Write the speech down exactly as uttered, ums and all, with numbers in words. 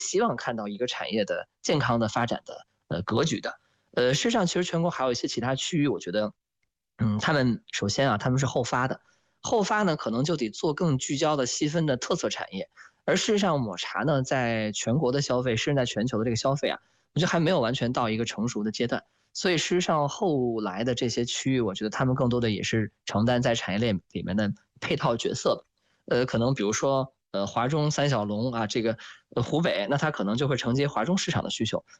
希望看到一个产业的健康的发展的呃格局的。呃，事实上，其实全国还有一些其他区域，我觉得，嗯，他们首先啊，他们是后发的，后发呢可能就得做更聚焦的细分的特色产业。而事实上，抹茶呢，在全国的消费，甚至在全球的这个消费啊，我觉得还没有完全到一个成熟的阶段。所以，事实上后来的这些区域，我觉得他们更多的也是承担在产业链里面的配套角色。呃，可能比如说，呃，华中三小龙啊，这个呃湖北，那它可能就会承接华中市场的需求。